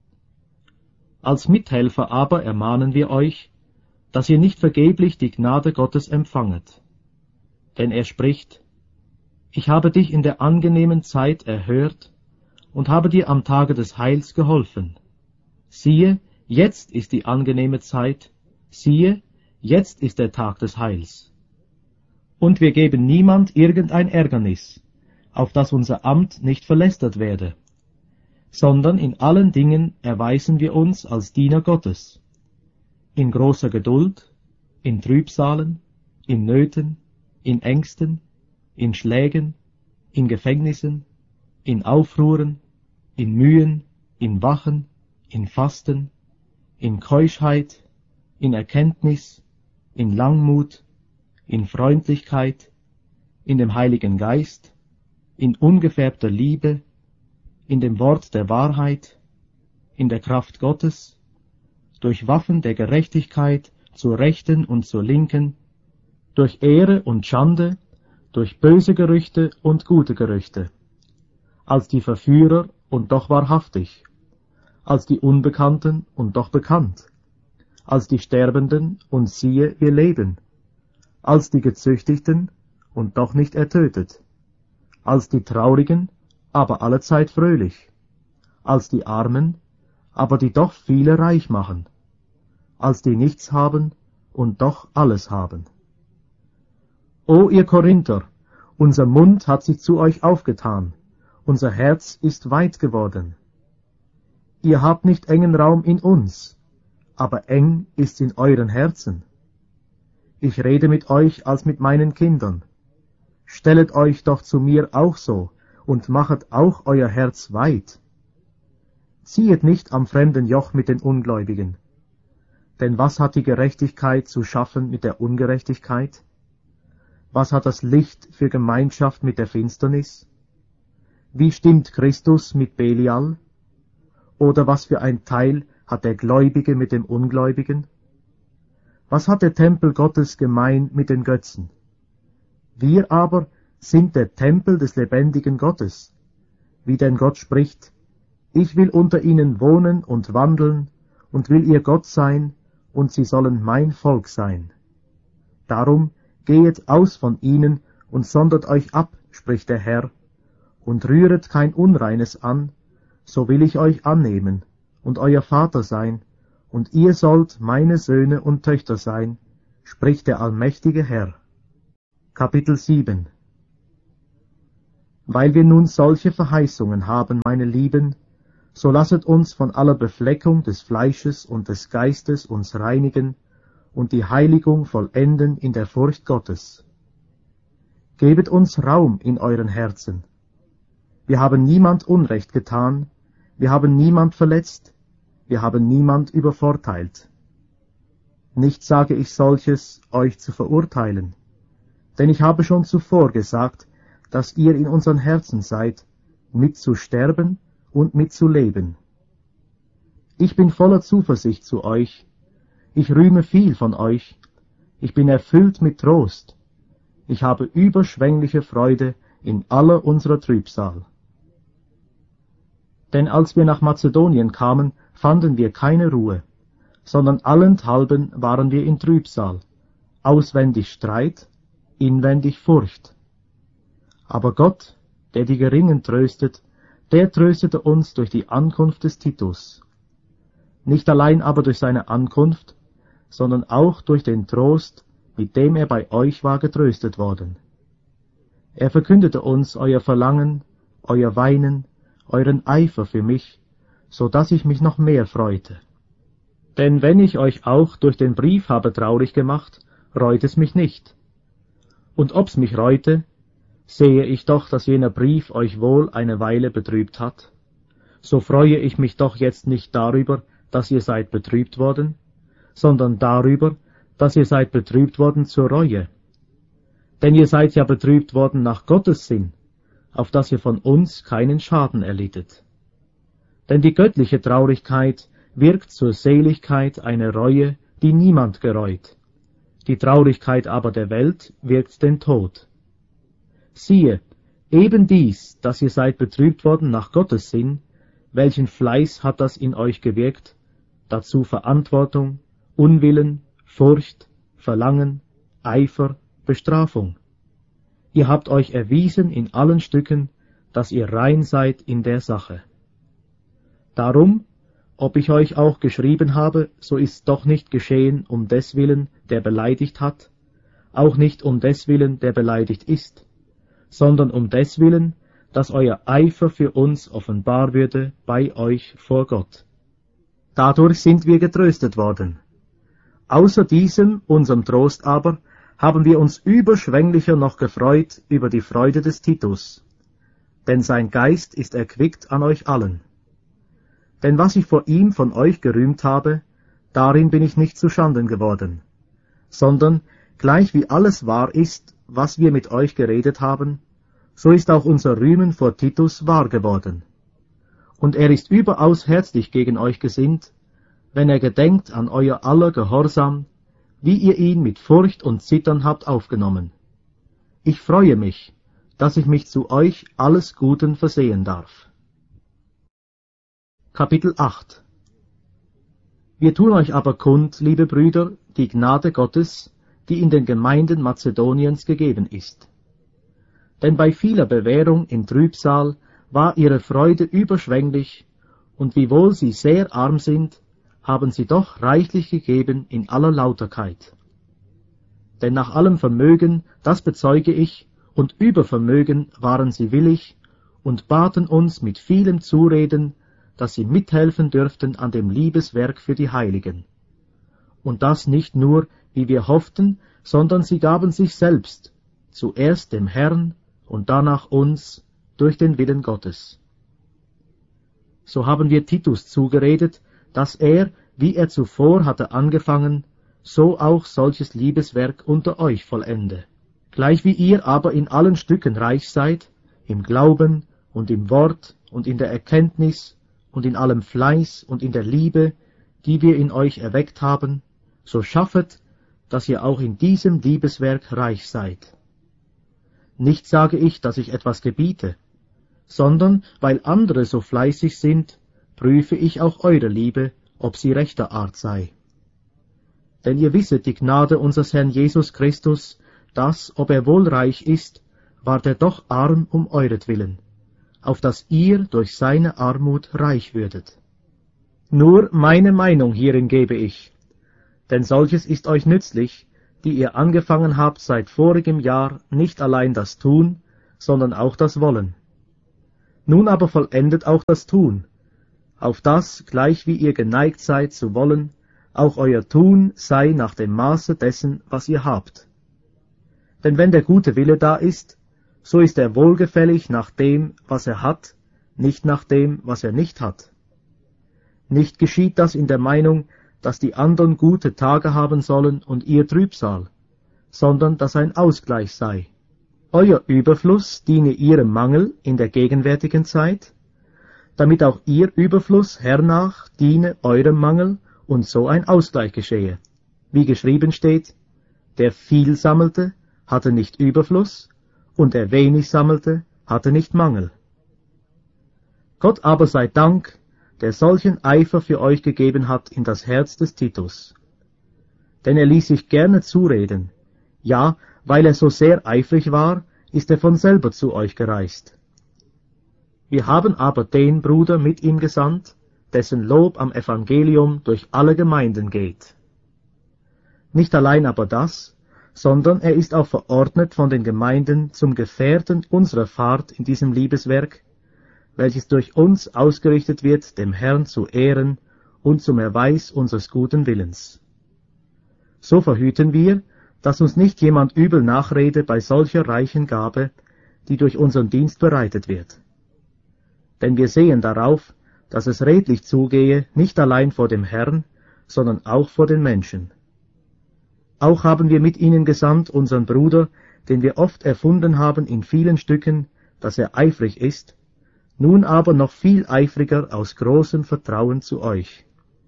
Als Mithelfer aber ermahnen wir euch, dass ihr nicht vergeblich die Gnade Gottes empfanget. Denn er spricht, ich habe dich in der angenehmen Zeit erhört und habe dir am Tage des Heils geholfen. Siehe, jetzt ist die angenehme Zeit, siehe, jetzt ist der Tag des Heils. Und wir geben niemand irgendein Ärgernis, auf dass unser Amt nicht verlästert werde, sondern in allen Dingen erweisen wir uns als Diener Gottes, in großer Geduld, in Trübsalen, in Nöten, in Ängsten, in Schlägen, in Gefängnissen, in Aufruhren, in Mühen, in Wachen, in Fasten, in Keuschheit, in Erkenntnis, in Langmut, in Freundlichkeit, in dem Heiligen Geist, in ungefärbter Liebe, in dem Wort der Wahrheit, in der Kraft Gottes, durch Waffen der Gerechtigkeit zur Rechten und zur Linken, durch Ehre und Schande, durch böse Gerüchte und gute Gerüchte, als die Verführer und doch wahrhaftig, als die Unbekannten und doch bekannt, als die Sterbenden und siehe, wir leben, als die Gezüchtigten und doch nicht ertötet, als die Traurigen, aber allezeit fröhlich, als die Armen, aber die doch viele reich machen, als die nichts haben und doch alles haben. O ihr Korinther, unser Mund hat sich zu euch aufgetan, unser Herz ist weit geworden. Ihr habt nicht engen Raum in uns, aber eng ist in euren Herzen. Ich rede mit euch als mit meinen Kindern. Stellet euch doch zu mir auch so und machet auch euer Herz weit. Ziehet nicht am fremden Joch mit den Ungläubigen. Denn was hat die Gerechtigkeit zu schaffen mit der Ungerechtigkeit? Was hat das Licht für Gemeinschaft mit der Finsternis? Wie stimmt Christus mit Belial? Oder was für ein Teil hat der Gläubige mit dem Ungläubigen? Was hat der Tempel Gottes gemein mit den Götzen? Wir aber sind der Tempel des lebendigen Gottes, wie denn Gott spricht, ich will unter ihnen wohnen und wandeln und will ihr Gott sein, und sie sollen mein Volk sein. Darum gehet aus von ihnen und sondert euch ab, spricht der Herr, und rühret kein Unreines an, so will ich euch annehmen und euer Vater sein, und ihr sollt meine Söhne und Töchter sein, spricht der allmächtige Herr. Kapitel sieben. Weil wir nun solche Verheißungen haben, meine Lieben, so lasset uns von aller Befleckung des Fleisches und des Geistes uns reinigen und die Heiligung vollenden in der Furcht Gottes. Gebet uns Raum in euren Herzen. Wir haben niemand Unrecht getan, wir haben niemand verletzt, wir haben niemand übervorteilt. Nicht sage ich solches, euch zu verurteilen, denn ich habe schon zuvor gesagt, dass ihr in unseren Herzen seid, mit zu sterben und mit zu leben. Ich bin voller Zuversicht zu euch, ich rühme viel von euch, ich bin erfüllt mit Trost, ich habe überschwängliche Freude in aller unserer Trübsal. Denn als wir nach Mazedonien kamen, fanden wir keine Ruhe, sondern allenthalben waren wir in Trübsal, auswendig Streit, inwendig Furcht. Aber Gott, der die Geringen tröstet, der tröstete uns durch die Ankunft des Titus. Nicht allein aber durch seine Ankunft, sondern auch durch den Trost, mit dem er bei euch war getröstet worden. Er verkündete uns euer Verlangen, euer Weinen, euren Eifer für mich, so dass ich mich noch mehr freute. Denn wenn ich euch auch durch den Brief habe traurig gemacht, reut es mich nicht. Und ob's mich reute, sehe ich doch, dass jener Brief euch wohl eine Weile betrübt hat. So freue ich mich doch jetzt nicht darüber, dass ihr seid betrübt worden, sondern darüber, dass ihr seid betrübt worden zur Reue. Denn ihr seid ja betrübt worden nach Gottes Sinn, auf dass ihr von uns keinen Schaden erlittet. Denn die göttliche Traurigkeit wirkt zur Seligkeit eine Reue, die niemand gereut. Die Traurigkeit aber der Welt wirkt den Tod. Siehe, eben dies, dass ihr seid betrübt worden nach Gottes Sinn, welchen Fleiß hat das in euch gewirkt, dazu Verantwortung, Unwillen, Furcht, Verlangen, Eifer, Bestrafung. Ihr habt euch erwiesen in allen Stücken, dass ihr rein seid in der Sache. Darum, ob ich euch auch geschrieben habe, so ist's doch nicht geschehen um deswillen, der beleidigt hat, auch nicht um deswillen, der beleidigt ist, sondern um deswillen, dass euer Eifer für uns offenbar würde bei euch vor Gott. Dadurch sind wir getröstet worden. Außer diesem, unserem Trost aber, haben wir uns überschwänglicher noch gefreut über die Freude des Titus, denn sein Geist ist erquickt an euch allen. Denn was ich vor ihm von euch gerühmt habe, darin bin ich nicht zuschanden geworden, sondern gleich wie alles wahr ist, was wir mit euch geredet haben, so ist auch unser Rühmen vor Titus wahr geworden. Und er ist überaus herzlich gegen euch gesinnt, wenn er gedenkt an euer aller Gehorsam, wie ihr ihn mit Furcht und Zittern habt aufgenommen. Ich freue mich, dass ich mich zu euch alles Guten versehen darf. Kapitel acht. Wir tun euch aber kund, liebe Brüder, die Gnade Gottes, die in den Gemeinden Mazedoniens gegeben ist. Denn bei vieler Bewährung in Trübsal war ihre Freude überschwänglich, und wiewohl sie sehr arm sind, haben sie doch reichlich gegeben in aller Lauterkeit. Denn nach allem Vermögen, das bezeuge ich, und über Vermögen waren sie willig und baten uns mit vielem Zureden, dass sie mithelfen dürften an dem Liebeswerk für die Heiligen. Und das nicht nur, wie wir hofften, sondern sie gaben sich selbst, zuerst dem Herrn und danach uns, durch den Willen Gottes. So haben wir Titus zugeredet, dass er, wie er zuvor hatte angefangen, so auch solches Liebeswerk unter euch vollende. Gleich wie ihr aber in allen Stücken reich seid, im Glauben und im Wort und in der Erkenntnis und in allem Fleiß und in der Liebe, die wir in euch erweckt haben, so schaffet, dass ihr auch in diesem Liebeswerk reich seid. Nicht sage ich, dass ich etwas gebiete, sondern weil andere so fleißig sind, prüfe ich auch eure Liebe, ob sie rechter Art sei. Denn ihr wisset die Gnade unseres Herrn Jesus Christus, dass, ob er wohl reich ist, ward er doch arm um euretwillen, auf dass ihr durch seine Armut reich würdet. Nur meine Meinung hierin gebe ich, denn solches ist euch nützlich, die ihr angefangen habt seit vorigem Jahr, nicht allein das Tun, sondern auch das Wollen. Nun aber vollendet auch das Tun, auf das, gleich wie ihr geneigt seid zu wollen, auch euer Tun sei nach dem Maße dessen, was ihr habt. Denn wenn der gute Wille da ist, so ist er wohlgefällig nach dem, was er hat, nicht nach dem, was er nicht hat. Nicht geschieht das in der Meinung, dass die anderen gute Tage haben sollen und ihr Trübsal, sondern dass ein Ausgleich sei. Euer Überfluss diene ihrem Mangel in der gegenwärtigen Zeit, damit auch ihr Überfluss hernach diene eurem Mangel und so ein Ausgleich geschehe. Wie geschrieben steht, der viel sammelte, hatte nicht Überfluss, und der wenig sammelte, hatte nicht Mangel. Gott aber sei Dank, der solchen Eifer für euch gegeben hat in das Herz des Titus. Denn er ließ sich gerne zureden, ja, weil er so sehr eifrig war, ist er von selber zu euch gereist. Wir haben aber den Bruder mit ihm gesandt, dessen Lob am Evangelium durch alle Gemeinden geht. Nicht allein aber das, sondern er ist auch verordnet von den Gemeinden zum Gefährten unserer Fahrt in diesem Liebeswerk, welches durch uns ausgerichtet wird, dem Herrn zu ehren und zum Erweis unseres guten Willens. So verhüten wir, dass uns nicht jemand übel nachrede bei solcher reichen Gabe, die durch unseren Dienst bereitet wird. Denn wir sehen darauf, dass es redlich zugehe, nicht allein vor dem Herrn, sondern auch vor den Menschen. Auch haben wir mit ihnen gesandt unseren Bruder, den wir oft erfunden haben in vielen Stücken, dass er eifrig ist, nun aber noch viel eifriger aus großem Vertrauen zu euch.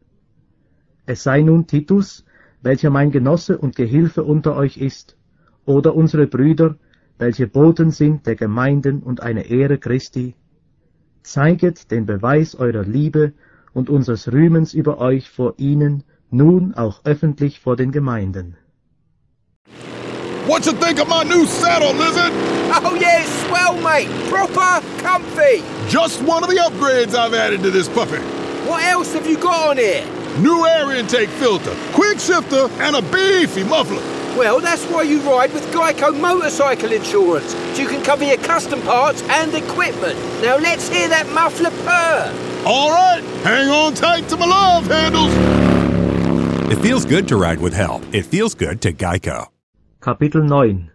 Es sei nun Titus, welcher mein Genosse und Gehilfe unter euch ist, oder unsere Brüder, welche Boten sind der Gemeinden und eine Ehre Christi, zeiget den Beweis eurer Liebe und unseres Rühmens über euch vor ihnen, nun auch öffentlich vor den Gemeinden. What you think of my new saddle, Lizard? Oh yeah, it's swell, mate. Proper comfy. Just one of the upgrades I've added to this puppy. What else have you got on here? New air intake filter, quick shifter, and a beefy muffler. Well, that's why you ride with Geico Motorcycle Insurance, so you can cover your custom parts and equipment. Now let's hear that muffler purr. All right, hang on tight to my love handles. It feels good to ride with help. It feels good to Geico. Kapitel neun.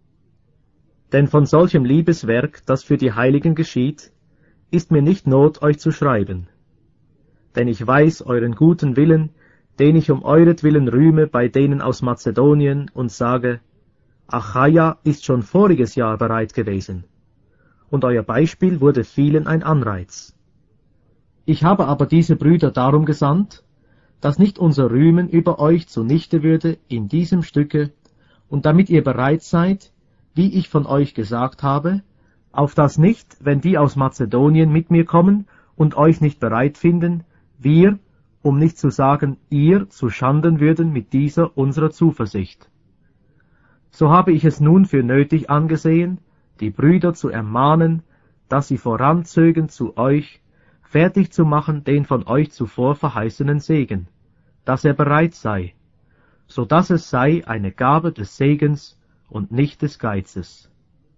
Denn von solchem Liebeswerk, das für die Heiligen geschieht, ist mir nicht Not, euch zu schreiben. Denn ich weiß euren guten Willen, den ich um euretwillen rühme bei denen aus Mazedonien und sage, Achaia ist schon voriges Jahr bereit gewesen, und euer Beispiel wurde vielen ein Anreiz. Ich habe aber diese Brüder darum gesandt, dass nicht unser Rühmen über euch zunichte würde in diesem Stücke, und damit ihr bereit seid, wie ich von euch gesagt habe, auf das nicht, wenn die aus Mazedonien mit mir kommen und euch nicht bereit finden, wir, um nicht zu sagen ihr, zu schanden würden mit dieser unserer Zuversicht. So habe ich es nun für nötig angesehen, die Brüder zu ermahnen, dass sie voranzögen zu euch, fertig zu machen den von euch zuvor verheißenen Segen, dass er bereit sei, so dass es sei eine Gabe des Segens und nicht des Geizes.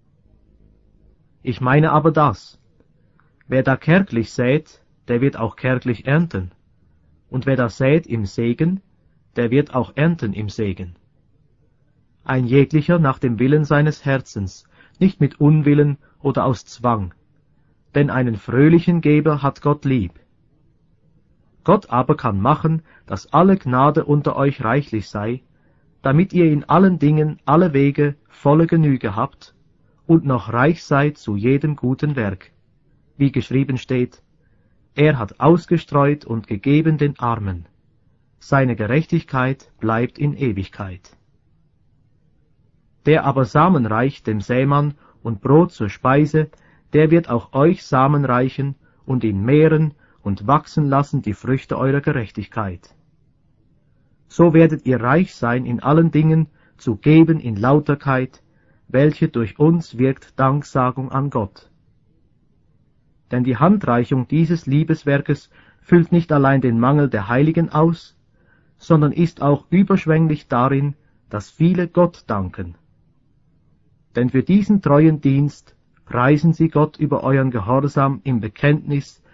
Ich meine aber das, wer da kärglich sät, der wird auch kärglich ernten, und wer da sät im Segen, der wird auch ernten im Segen. Ein jeglicher nach dem Willen seines Herzens, nicht mit Unwillen oder aus Zwang, denn einen fröhlichen Geber hat Gott lieb. Gott aber kann machen, dass alle Gnade unter euch reichlich sei, damit ihr in allen Dingen alle Wege volle Genüge habt und noch reich seid zu jedem guten Werk. Wie geschrieben steht, er hat ausgestreut und gegeben den Armen. Seine Gerechtigkeit bleibt in Ewigkeit. Der aber Samen reicht dem Sämann und Brot zur Speise, der wird auch euch Samen reichen und ihn mehren und wachsen lassen die Früchte eurer Gerechtigkeit. So werdet ihr reich sein in allen Dingen, zu geben in Lauterkeit, welche durch uns wirkt Danksagung an Gott. Denn die Handreichung dieses Liebeswerkes füllt nicht allein den Mangel der Heiligen aus, sondern ist auch überschwänglich darin, dass viele Gott danken. Denn für diesen treuen Dienst Preisen Sie Gott über euren Gehorsam im Bekenntnis,